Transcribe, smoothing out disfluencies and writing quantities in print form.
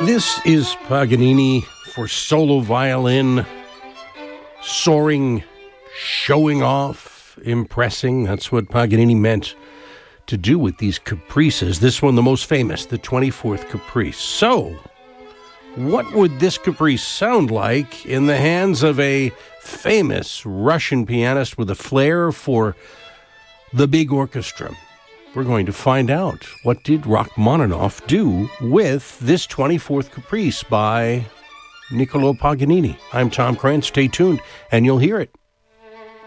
This is Paganini for solo violin, soaring, showing off, impressing. That's what Paganini meant to do with these caprices. This one, the most famous, the 24th Caprice. So, what would this caprice sound like in the hands of a famous Russian pianist with a flair for the big orchestra? We're going to find out. What did Rachmaninoff do with this 24th Caprice by Niccolò Paganini? I'm Tom Krantz. Stay tuned, and you'll hear it.